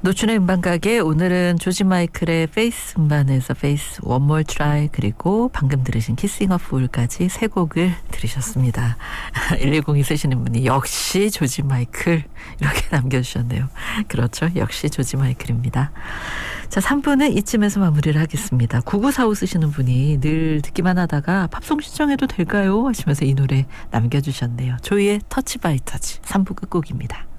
노춘의 음반가게 오늘은 조지 마이클의 페이스 음반에서 페이스 One More Try 그리고 방금 들으신 키싱 어 풀까지 세 곡을 들으셨습니다. 110이 쓰시는 분이 역시 조지 마이클 이렇게 남겨주셨네요. 그렇죠. 역시 조지 마이클입니다. 자, 3부는 이쯤에서 마무리를 하겠습니다. 9945 쓰시는 분이 늘 듣기만 하다가 팝송 신청해도 될까요? 하시면서 이 노래 남겨주셨네요. 조이의 터치 바이 터치 3부 끝곡입니다.